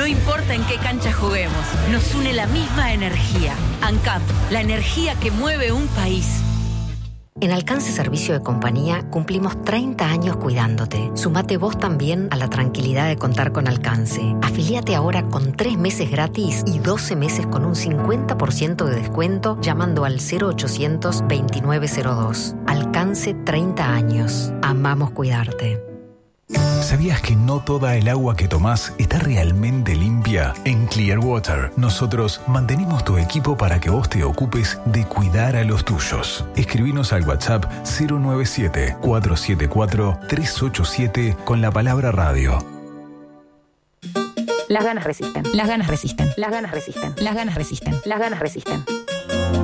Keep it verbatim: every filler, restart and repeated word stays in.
No importa en qué cancha juguemos, nos une la misma energía. ANCAP, la energía que mueve un país. En Alcance Servicio de Compañía cumplimos treinta años cuidándote. Sumate vos también a la tranquilidad de contar con Alcance. Afiliate ahora con tres meses gratis y doce meses con un cincuenta por ciento de descuento llamando al cero ochocientos veintinueve cero dos. Alcance treinta años. Amamos cuidarte. ¿Sabías que no toda el agua que tomás está realmente limpia? En Clearwater, nosotros mantenemos tu equipo para que vos te ocupes de cuidar a los tuyos. Escribinos al WhatsApp cero nueve siete, cuatro siete cuatro, tres ocho siete con la palabra radio. Las ganas resisten. Las ganas resisten. Las ganas resisten. Las ganas resisten. Las ganas resisten.